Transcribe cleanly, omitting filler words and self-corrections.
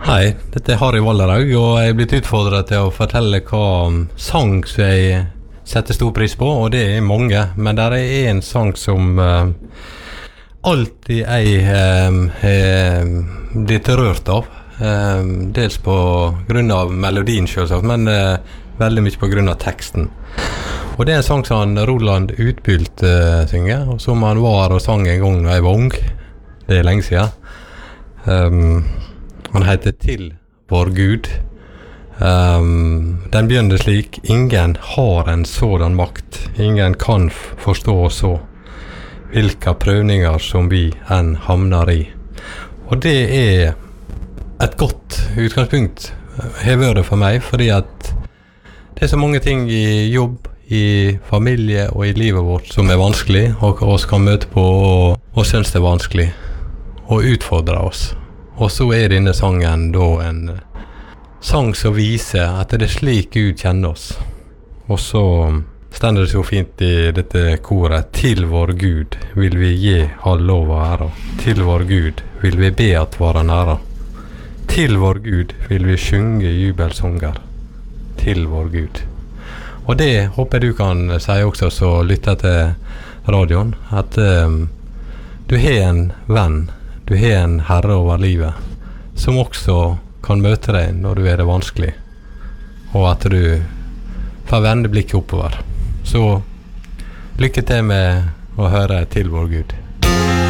Hei, dette Harry Valderhaug, og jeg er blitt utfordret til å fortelle hva sang som jeg setter stor pris på, og det er mange, men der er en sang som alltid jeg blitt rørt av, dels på grunn av melodien selvsagt, men veldig mye på grunn av teksten. Og det er en sang som Roland Utbylt synger, og som han var og sang en gang da jeg var ung. Det er lenge siden. Han heter Til vår Gud. Den begynner slik: ingen har en sådan makt, ingen kan forstå så, hvilke prøvninger som vi enn hamner i. Og det er et godt utgangspunkt, har vært det for meg, fordi at det er så mange ting i jobb, i familie og i livet vårt som er vanskelig, og oss kan møte på og synes det er vanskelig, og utfordre oss. Og så er denne sangen da en sang som viser at det er slik Gud kjenner oss. Og så stender det så fint i dette koret: til vår Gud vil vi gi all lov og ære. Til vår Gud vil vi be at vare nære. Til vår Gud vil vi synge jubelsanger. Til vår Gud. Og det håper du kan si også, så lytter til radioen, at du har en venn, du har en herre over livet, som også kan møte deg når du er det vanskelig, og at du får vende blikket oppover. Så lykke til med å høre Til vår Gud.